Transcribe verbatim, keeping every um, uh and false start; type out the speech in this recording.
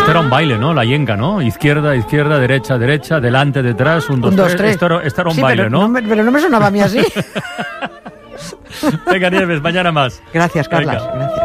Esto era un baile, ¿no? La yenga, ¿no? Izquierda, izquierda, derecha, derecha, delante, detrás, un, dos, Un, dos, tres. tres. Esto era, esto era un Sí, baile, pero ¿no? no me- pero no me sonaba a mí así. Venga, Nieves, mañana más. Gracias, Carlas. Venga. Gracias.